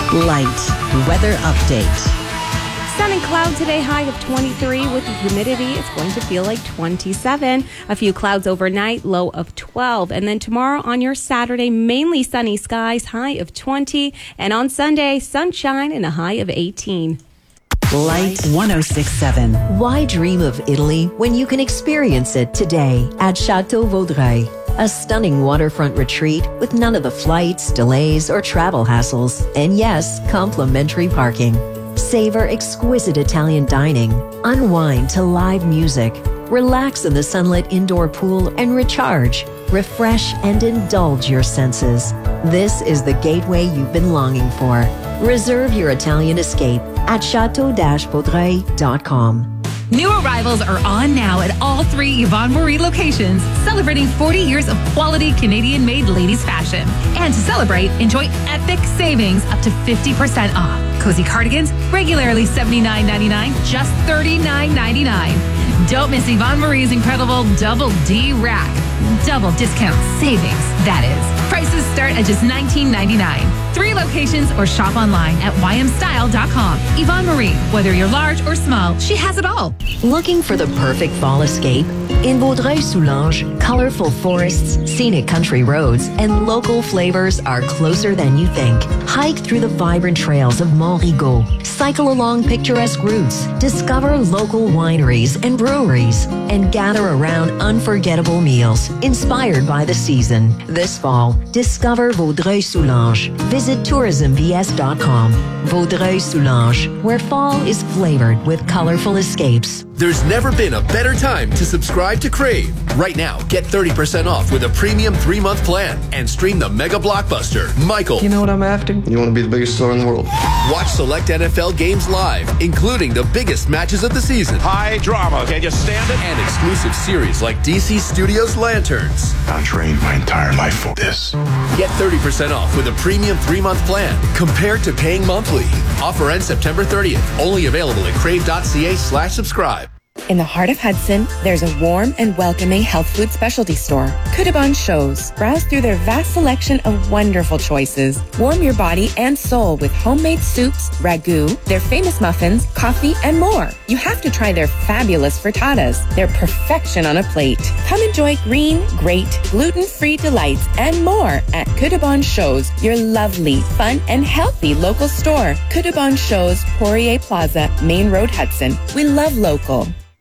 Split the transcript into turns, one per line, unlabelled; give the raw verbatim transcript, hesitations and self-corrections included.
Light weather update.
Sun and cloud today, high of twenty-three. With the humidity, it's going to feel like twenty-seven. A few clouds overnight, low of twelve. And then tomorrow on your Saturday, mainly sunny skies, high of twenty. And on Sunday, sunshine and a high of eighteen.
Light one oh six point seven.
Why dream of Italy when you can experience it today at Chateau Vaudreuil? A stunning waterfront retreat with none of the flights, delays, or travel hassles. And yes, complimentary parking. Savor exquisite Italian dining. Unwind to live music. Relax in the sunlit indoor pool and recharge. Refresh and indulge your senses. This is the gateway you've been longing for. Reserve your Italian escape at chateau vaudreuil dot com.
New arrivals are on now at all three Yvonne Marie locations, celebrating forty years of quality Canadian-made ladies fashion. And to celebrate, enjoy epic savings up to fifty percent off. Cozy cardigans, regularly seventy-nine ninety-nine, just thirty-nine ninety-nine. Don't miss Yvonne Marie's incredible Double D Rack. Double discount savings, that is. Prices start at just nineteen ninety-nine. Three locations or shop online at y m style dot com. Yvonne Marie, whether you're large or small, she has it all.
Looking for the perfect fall escape? In Vaudreuil-Soulanges, colorful forests, scenic country roads, and local flavors are closer than you think. Hike through the vibrant trails of Mont-Rigaud. Cycle along picturesque routes. Discover local wineries and breweries. And gather around unforgettable meals inspired by the season. This fall, discover Vaudreuil-Soulanges. Visit tourism v s dot com. Vaudreuil-Soulanges, where fall is flavored with colorful escapes.
There's never been a better time to subscribe to Crave. Right now, get thirty percent off with a premium three-month plan and stream the mega blockbuster, Michael.
You know what I'm after? You want to be the biggest star in the world.
Watch select N F L games live, including the biggest matches of the season.
High drama, can you stand it?
And exclusive series like D C Studios' Lanterns.
I trained my entire life for this.
Get thirty percent off with a premium three-month plan compared to paying monthly. Offer ends September thirtieth. Only available at crave.ca slash subscribe.
In the heart of Hudson, there's a warm and welcoming health food specialty store, Kudabon Shows. Browse through their vast selection of wonderful choices. Warm your body and soul with homemade soups, ragu, their famous muffins, coffee, and more. You have to try their fabulous frittatas. They're perfection on a plate. Come enjoy green, great, gluten-free delights and more at Kudabon Shows, your lovely, fun, and healthy local store. Kudabon Shows, Poirier Plaza, Main Road, Hudson. We love local.